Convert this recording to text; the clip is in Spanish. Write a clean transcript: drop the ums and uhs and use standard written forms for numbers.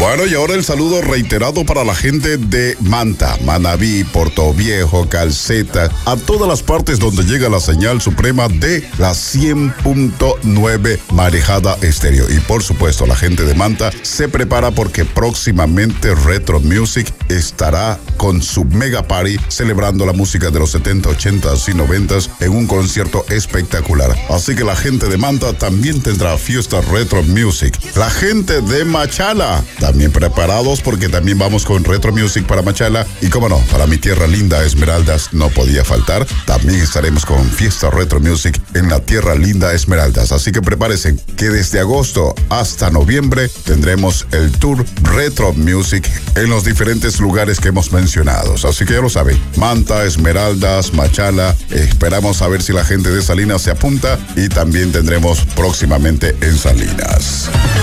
Bueno, y ahora el saludo reiterado para la gente de Manta, Manabí, Portoviejo, Calceta, a todas las partes donde llega la señal suprema de la 100.9 Marejada Estéreo. Y por supuesto, la gente de Manta se prepara porque próximamente Retro Music estará con su mega party celebrando la música de los 70, 80 y 90 en un concierto espectacular. Así que la gente de Manta también tendrá fiesta Retro Music. La gente de Machala también preparados porque también vamos con Retro Music para Machala. Y cómo no, para mi tierra linda Esmeraldas no podía faltar. También estaremos con fiesta Retro Music en la tierra linda Esmeraldas. Así que prepárense que desde agosto hasta noviembre tendremos el tour Retro Music en los diferentes lugares que hemos mencionado. Así que ya lo saben, Manta, Esmeraldas, Machala. Esperamos a ver si la gente de Salinas se apunta y también tendremos próximamente en Salinas.